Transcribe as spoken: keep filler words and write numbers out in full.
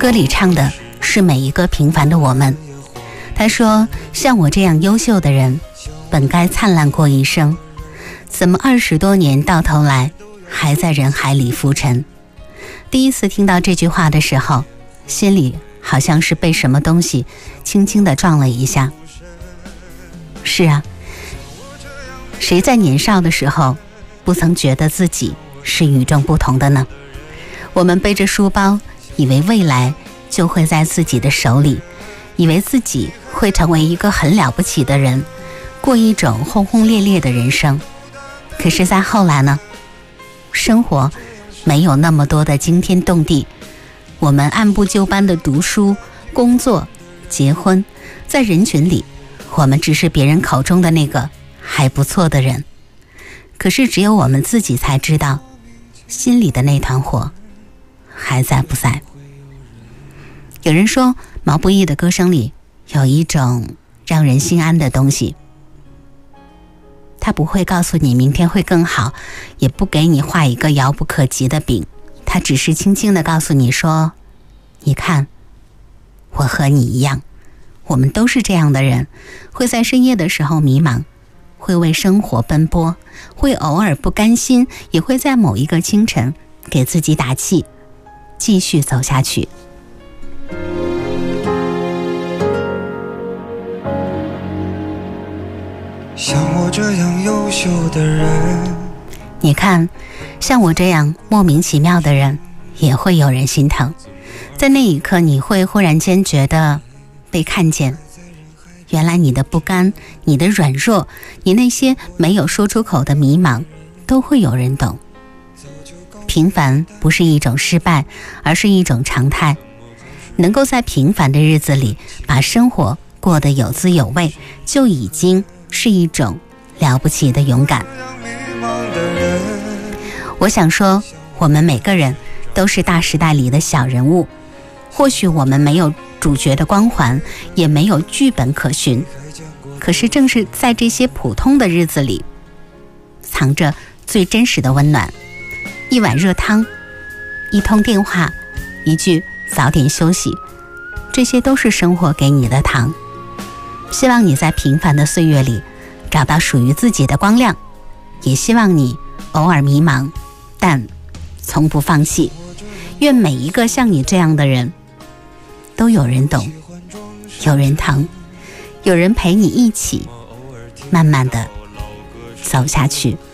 歌里唱的是每一个平凡的我们。他说，像我这样优秀的人本该灿烂过一生，怎么二十多年到头来还在人海里浮沉。第一次听到这句话的时候，心里好像是被什么东西轻轻地撞了一下。是啊，谁在年少的时候不曾觉得自己是与众不同的呢？我们背着书包，以为未来就会在自己的手里，以为自己会成为一个很了不起的人，过一种轰轰烈烈的人生。可是在后来呢，生活没有那么多的惊天动地，我们按部就班的读书、工作、结婚，在人群里，我们只是别人口中的那个还不错的人。可是只有我们自己才知道，心里的那团火还在不在。有人说，毛不易的歌声里有一种让人心安的东西，他不会告诉你明天会更好，也不给你画一个遥不可及的饼，他只是轻轻地告诉你说，你看，我和你一样，我们都是这样的人，会在深夜的时候迷茫，会为生活奔波，会偶尔不甘心，也会在某一个清晨给自己打气，继续走下去。 像我这样优秀的人， 你看，像我这样莫名其妙的人也会有人心疼。在那一刻，你会忽然间觉得被看见，原来你的不甘，你的软弱，你那些没有说出口的迷茫，都会有人懂。平凡不是一种失败，而是一种常态。能够在平凡的日子里把生活过得有滋有味，就已经是一种了不起的勇敢。我想说，我们每个人都是大时代里的小人物，或许我们没有主角的光环，也没有剧本可循，可是正是在这些普通的日子里，藏着最真实的温暖。一碗热汤，一通电话，一句早点休息，这些都是生活给你的糖。希望你在平凡的岁月里找到属于自己的光亮，也希望你偶尔迷茫，但从不放弃。愿每一个像你这样的人都有人懂，有人疼，有人陪你一起慢慢的走下去。